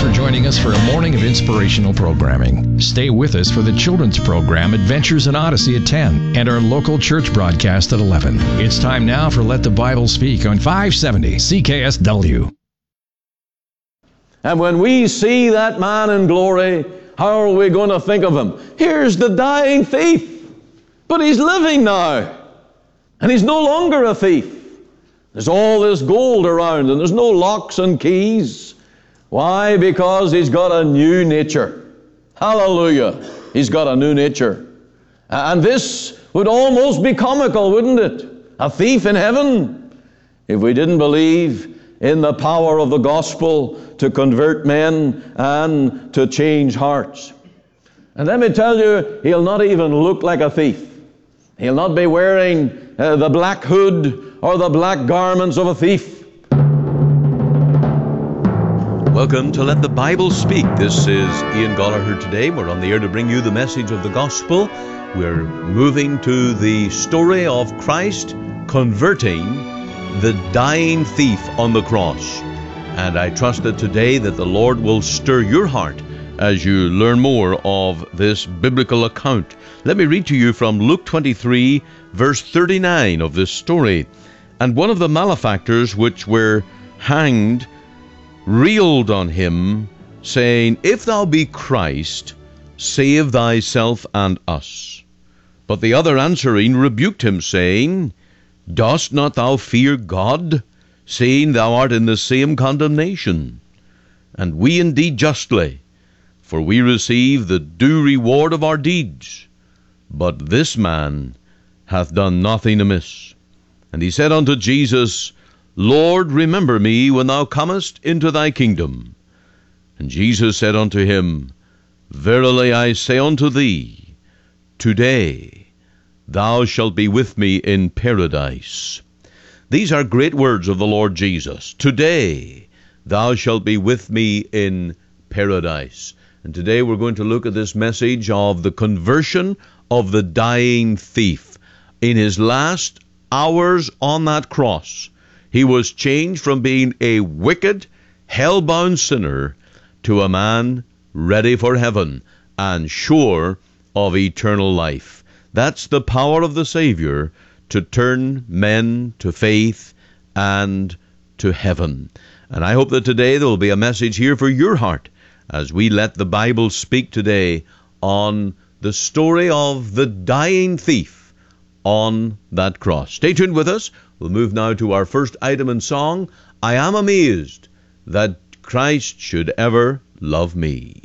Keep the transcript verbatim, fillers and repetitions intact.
for joining us for a morning of inspirational programming. Stay with us for the children's program Adventures in Odyssey at ten and our local church broadcast at eleven. It's time now for Let the Bible Speak on five seventy C K S W. And when we see that man in glory, how are we going to think of him? Here's the dying thief, but he's living now, and he's no longer a thief. There's all this gold around, and there's no locks and keys. Why? Because he's got a new nature. Hallelujah. He's got a new nature. And this would almost be comical, wouldn't it? A thief in heaven. If we didn't believe in the power of the gospel to convert men and to change hearts. And let me tell you, he'll not even look like a thief. He'll not be wearing uh, the black hood or the black garments of a thief. Welcome to Let the Bible Speak. This is Ian Gallagher today. We're on the air to bring you the message of the gospel. We're moving to the story of Christ converting the dying thief on the cross. And I trust that today that the Lord will stir your heart as you learn more of this biblical account. Let me read to you from Luke twenty-three, verse thirty-nine of this story. And one of the malefactors which were hanged railed on him, saying, If thou be Christ, save thyself and us. But the other answering rebuked him, saying, Dost not thou fear God, seeing thou art in the same condemnation? And we indeed justly, for we receive the due reward of our deeds. But this man hath done nothing amiss. And he said unto Jesus, Lord, remember me when thou comest into thy kingdom. And Jesus said unto him, Verily I say unto thee, today thou shalt be with me in paradise. These are great words of the Lord Jesus. Today thou shalt be with me in paradise. And today we're going to look at this message of the conversion of the dying thief. In his last hours on that cross, he was changed from being a wicked, hell-bound sinner to a man ready for heaven and sure of eternal life. That's the power of the Savior to turn men to faith and to heaven. And I hope that today there will be a message here for your heart as we let the Bible speak today on the story of the dying thief on that cross. Stay tuned with us. We'll move now to our first item in song, I Am Amazed That Christ Should Ever Love Me.